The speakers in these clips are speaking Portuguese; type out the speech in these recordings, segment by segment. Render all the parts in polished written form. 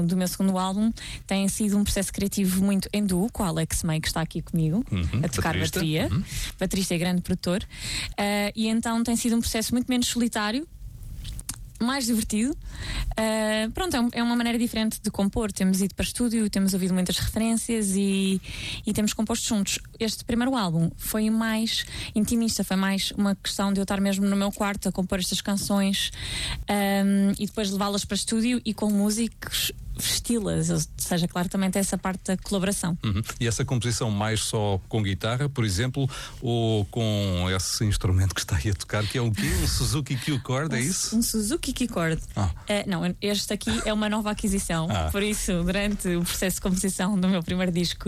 do meu segundo álbum tem sido um processo criativo muito em duo com o Alex May, que está aqui comigo, a tocar bateria, baterista e grande produtor. E então tem sido um processo muito menos solitário, mais divertido. Pronto, é uma maneira diferente de compor. Temos ido para estúdio, temos ouvido muitas referências e temos composto juntos. Este primeiro álbum foi mais intimista, foi mais uma questão de eu estar mesmo no meu quarto a compor estas canções e depois levá-las para estúdio e com músicos vesti-las, ou seja, claro, também tem essa parte da colaboração. E essa composição mais só com guitarra, por exemplo, ou com esse instrumento que está aí a tocar, que é o quê? Um Suzuki Q-Chord, é isso? Um Suzuki Q-Chord. Não, este aqui é uma nova aquisição, por isso, durante o processo de composição do meu primeiro disco,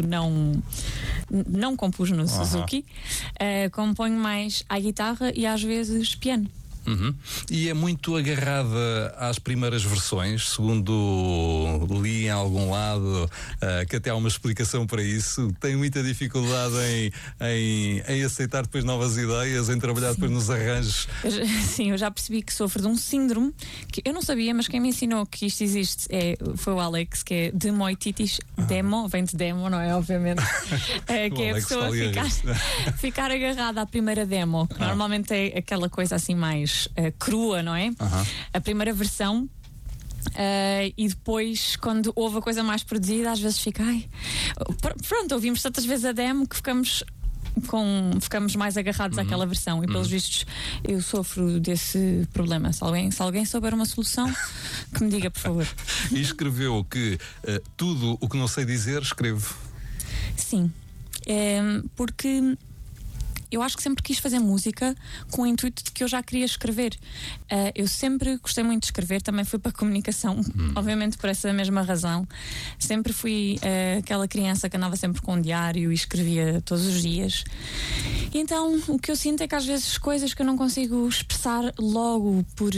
não compus no Suzuki. Componho mais à guitarra e às vezes piano. E é muito agarrada às primeiras versões, segundo li em algum lado, que até há uma explicação para isso. Tem muita dificuldade em aceitar depois novas ideias, em trabalhar depois nos arranjos. Eu já percebi que sofro de um síndrome que eu não sabia, mas quem me ensinou que isto existe foi o Alex, que é demoititis demo, vem de demo, não é? Obviamente. Que é a pessoa ficar agarrada à primeira demo, que normalmente é aquela coisa assim mais crua, não é? A primeira versão. E depois, quando houve a coisa mais produzida, às vezes fica pronto, ouvimos tantas vezes a demo que ficamos mais agarrados àquela versão e pelos vistos eu sofro desse problema. Se alguém souber uma solução, que me diga, por favor. E escreveu que tudo o que não sei dizer, escrevo. Sim, porque eu acho que sempre quis fazer música com o intuito de que eu já queria escrever. Eu sempre gostei muito de escrever, também fui para a comunicação, obviamente por essa mesma razão. Sempre fui aquela criança que andava sempre com um diário e escrevia todos os dias. E então o que eu sinto é que às vezes coisas que eu não consigo expressar logo por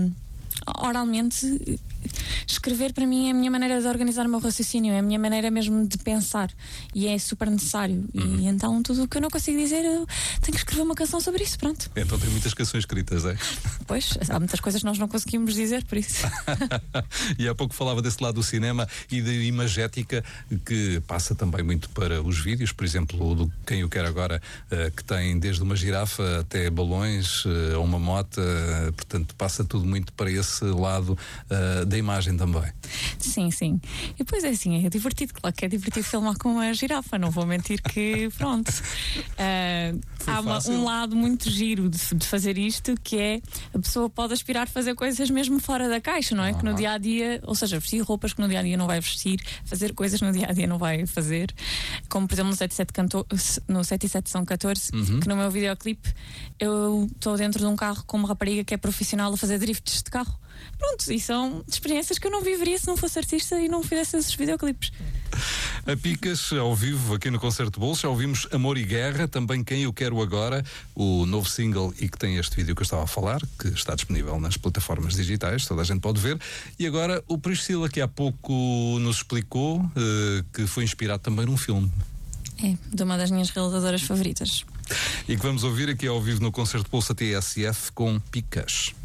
oralmente, escrever para mim é a minha maneira de organizar o meu raciocínio, é a minha maneira mesmo de pensar e é super necessário. E então tudo o que eu não consigo dizer, eu tenho que escrever uma canção sobre isso, pronto. Então tem muitas canções escritas, é? Pois, há muitas coisas que nós não conseguimos dizer, por isso. E há pouco falava desse lado do cinema e da imagética, que passa também muito para os vídeos, por exemplo, do Quem Eu Quero Agora, que tem desde uma girafa até balões, ou uma moto, portanto passa tudo muito para esse lado da imagem também. Sim, sim. E depois é assim, é divertido, claro que é divertido filmar com uma girafa, não vou mentir que pronto. Há um lado muito giro de fazer isto, que é a pessoa pode aspirar a fazer coisas mesmo fora da caixa, não é? Que no dia a dia, ou seja, vestir roupas que no dia a dia não vai vestir, fazer coisas que no dia a dia não vai fazer, como por exemplo no 77 São 14, que no meu videoclipe eu estou dentro de um carro com uma rapariga que é profissional a fazer drifts de carro. Pronto, e são experiências que eu não viveria se não fosse artista e não fizesse esses videoclipes. A Picas, ao vivo, aqui no Concerto Bolso, já ouvimos Amor e Guerra, também Quem Eu Quero Agora, o novo single e que tem este vídeo que eu estava a falar, que está disponível nas plataformas digitais, toda a gente pode ver. E agora o Priscila, que há pouco nos explicou que foi inspirado também num filme. É, de uma das minhas realizadoras favoritas. E que vamos ouvir aqui ao vivo no Concerto Bolso TSF com Picas.